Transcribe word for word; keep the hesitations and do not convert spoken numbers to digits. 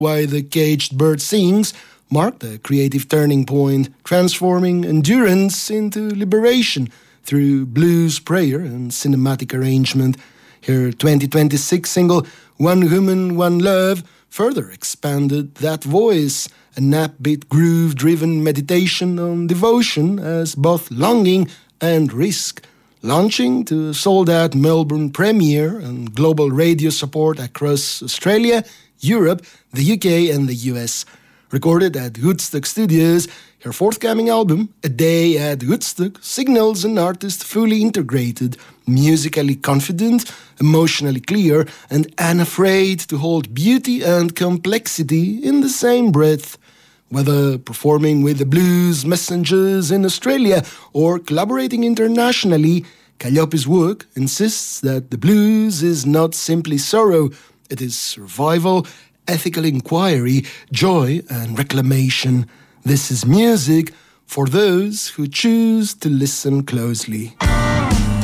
Why the Caged Bird Sings marked a creative turning point, transforming endurance into liberation through blues prayer and cinematic arrangement. Her twenty twenty-six single, One Woman, One Love, further expanded that voice, an upbeat groove-driven meditation on devotion as both longing and risk. Launching to a sold-out Melbourne premiere and global radio support across Australia, Europe, the U K and the U S. Recorded at Woodstock Studios, her forthcoming album, A Day at Woodstock, signals an artist fully integrated, musically confident, emotionally clear, and unafraid to hold beauty and complexity in the same breath. Whether performing with the Blues Messengers in Australia or collaborating internationally, Calliope's work insists that the blues is not simply sorrow, it is survival, ethical inquiry, joy and reclamation. This is music for those who choose to listen closely.